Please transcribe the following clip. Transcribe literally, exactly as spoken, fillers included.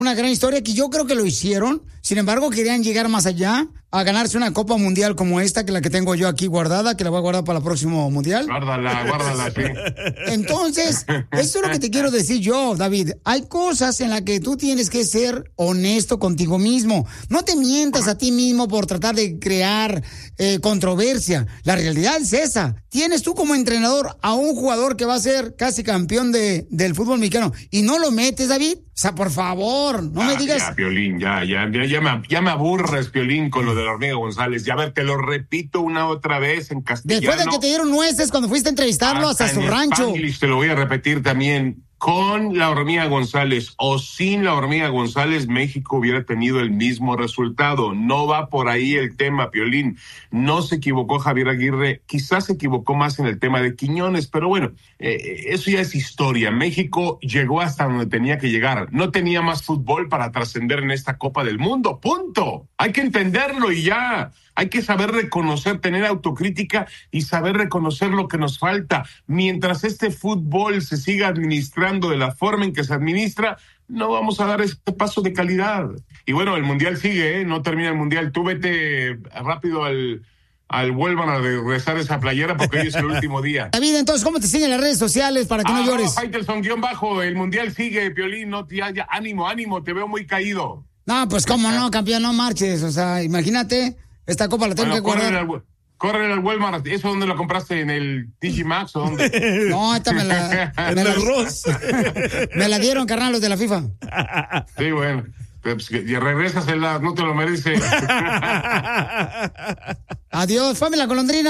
Una gran historia que yo creo que lo hicieron. Sin embargo, querían llegar más allá, a ganarse una Copa Mundial como esta, que la que tengo yo aquí guardada, que la voy a guardar para el próximo Mundial. Guárdala, guárdala, sí. Entonces, eso es lo que te quiero decir yo, David. Hay cosas en las que tú tienes que ser honesto contigo mismo. No te mientas a ti mismo por tratar de crear eh, controversia. La realidad es esa. Tienes tú como entrenador a un jugador que va a ser casi campeón de, del fútbol mexicano y no lo metes, David. O sea, por favor, no ah, me digas... Ya, Piolín, ya, ya, ya, ya, me, ya me aburres, Piolín, con lo de la hormiga González. Ya, a ver, te lo repito una otra vez en castellano. Después de que te dieron nueces cuando fuiste a entrevistarlo hasta, hasta su rancho. Spanglish, te lo voy a repetir también. Con la hormiga González o sin la hormiga González, México hubiera tenido el mismo resultado. No va por ahí el tema, Piolín. No se equivocó Javier Aguirre, quizás se equivocó más en el tema de Quiñones, pero bueno, eh, eso ya es historia. México llegó hasta donde tenía que llegar. No tenía más fútbol para trascender en esta Copa del Mundo, punto. Hay que entenderlo y ya. Hay que saber reconocer, tener autocrítica y saber reconocer lo que nos falta. Mientras este fútbol se siga administrando de la forma en que se administra, no vamos a dar este paso de calidad. Y bueno, el Mundial sigue, ¿eh? No termina el Mundial. Tú vete rápido al, al vuelvan a regresar esa playera porque hoy es el último día. David, entonces, ¿cómo te siguen las redes sociales para que ah, no llores? Faitelson guión bajo, el Mundial sigue, Piolín, no te haya, ánimo, ánimo, te veo muy caído. No, pues cómo no, campeón, no marches, o sea, imagínate... Esta copa la tengo bueno, que guardar. Corre al Walmart. ¿Eso dónde lo compraste? ¿En el Digimax o dónde? No, esta me la... me, la me la dieron, carnal, los de la FIFA. Sí, bueno. Pues, y regrésasela, no te lo mereces. Adiós, familia golondrina.